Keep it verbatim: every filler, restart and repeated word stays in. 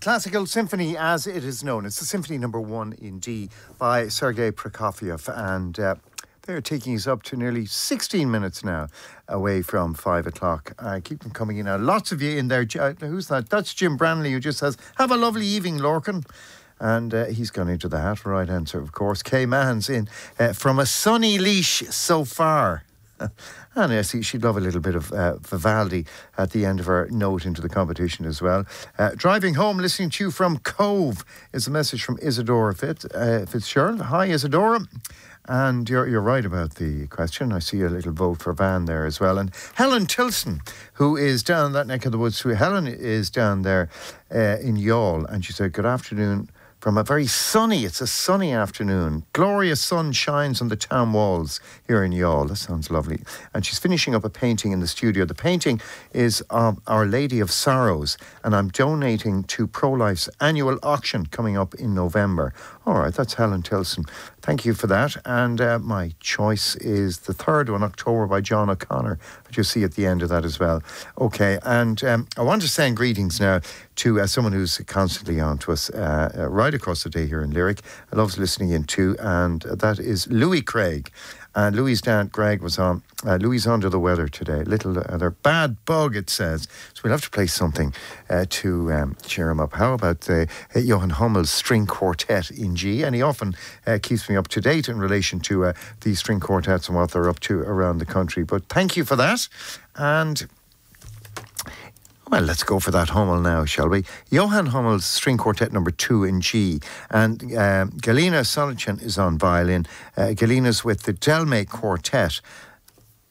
Classical Symphony as it is known. It's the Symphony number one in D by Sergei Prokofiev, and uh, they're taking us up to nearly sixteen minutes now away from five o'clock. I keep them coming in now. Lots of you in there. Who's that? That's Jim Branley, who just says, have a lovely evening, Lorcan. And uh, he's gone into the hat. Right answer, of course. Kay Mahan's in uh, from a sunny leash so far. And yes, she'd love a little bit of uh, Vivaldi at the end of her note into the competition as well. Uh, driving home, listening to you from Cove is a message from Isadora Fitz, uh, Fitzgerald. Hi, Isadora. And you're you're right about the question. I see a little vote for Van there as well. And Helen Tilson, who is down that neck of the woods. Helen is down there uh, in Youghal, and she said, good afternoon. From a very sunny, it's a sunny afternoon. Glorious sun shines on the town walls here in Youghal. That sounds lovely. And she's finishing up a painting in the studio. The painting is of Our Lady of Sorrows, and I'm donating to Pro-Life's annual auction coming up in November. All right, that's Helen Tilson. Thank you for that. And uh, my choice is the third one, October, by John O'Connor. You'll see at the end of that as well. Okay, and um, I want to send greetings now to uh, someone who's constantly on to us uh, uh, right across the day here in Lyric. I love listening in too, and that is Louis Craig. And Louis' dad, Greg, was on. Uh, Louis is under the weather today. Little other uh, bad bug, it says. So we'll have to play something uh, to um, cheer him up. How about uh, Johann Hummel's string quartet in G? And he often uh, keeps me up to date in relation to uh, these string quartets and what they're up to around the country. But thank you for that. And well, let's go for that Hummel now, shall we? Johann Hummel's string quartet number two in G. And uh, Galina Sonichin is on violin. Uh, Galina's with the Delmay Quartet.